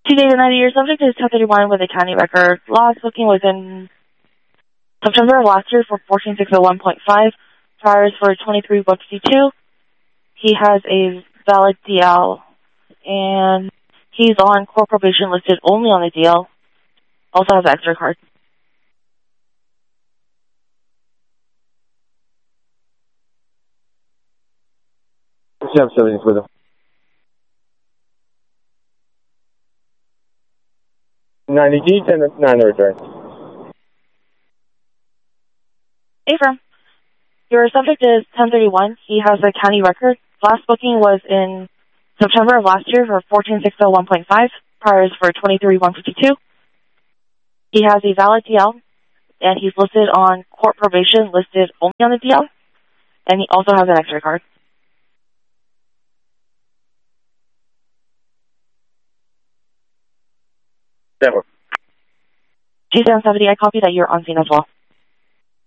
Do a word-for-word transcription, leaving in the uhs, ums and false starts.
Tuesday the night of your subject is ten thirty-one with a county record. Last booking was in September of last year for fourteen six oh one point five. Priors for twenty-three one fifty-two. He has a valid D L, and he's on court probation listed only on the D L. Also has an extra card. You have settings with him. ninety G, ten nine return. Affirm. Your subject is ten thirty-one. He has a county record. Last booking was in September of last year for fourteen six oh one point five. Priors for twenty-three one fifty-two. He has a valid D L, and he's listed on court probation listed only on the D L, and he also has an extra card. Network. G seven seventy, I copy that you're on scene as well.